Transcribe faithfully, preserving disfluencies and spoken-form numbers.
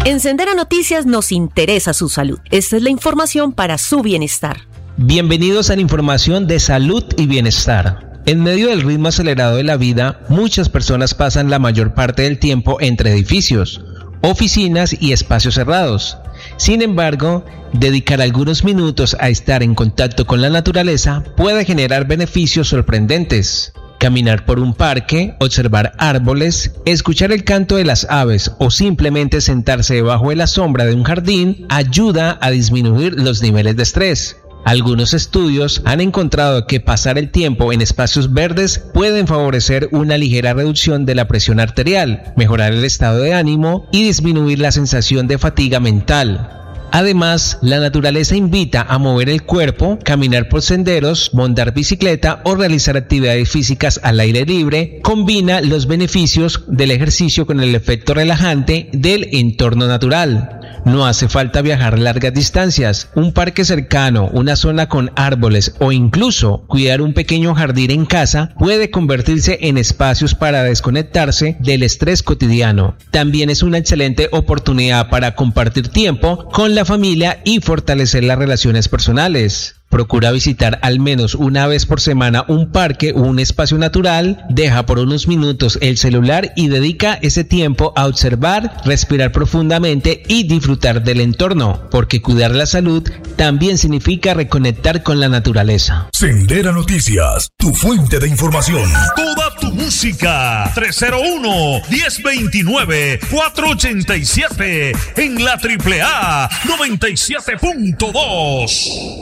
En Sendera Noticias nos interesa su salud. Esta es la información para su bienestar. Bienvenidos a la información de salud y bienestar. En medio del ritmo acelerado de la vida, muchas personas pasan la mayor parte del tiempo entre edificios, oficinas y espacios cerrados. Sin embargo, dedicar algunos minutos a estar en contacto con la naturaleza puede generar beneficios sorprendentes. Caminar por un parque, observar árboles, escuchar el canto de las aves o simplemente sentarse debajo de la sombra de un jardín ayuda a disminuir los niveles de estrés. Algunos estudios han encontrado que pasar el tiempo en espacios verdes pueden favorecer una ligera reducción de la presión arterial, mejorar el estado de ánimo y disminuir la sensación de fatiga mental. Además, la naturaleza invita a mover el cuerpo, caminar por senderos, montar bicicleta o realizar actividades físicas al aire libre. Combina los beneficios del ejercicio con el efecto relajante del entorno natural. No hace falta viajar largas distancias. Un parque cercano, una zona con árboles o incluso cuidar un pequeño jardín en casa puede convertirse en espacios para desconectarse del estrés cotidiano. También es una excelente oportunidad para compartir tiempo con la familia y fortalecer las relaciones personales. Procura visitar al menos una vez por semana un parque o un espacio natural, deja por unos minutos el celular y dedica ese tiempo a observar, respirar profundamente y disfrutar del entorno, porque cuidar la salud también significa reconectar con la naturaleza. Sendera Noticias, tu fuente de información. Toda tu música, tres cero uno, uno cero dos nueve, cuatro ocho siete en la triple A noventa y siete punto dos.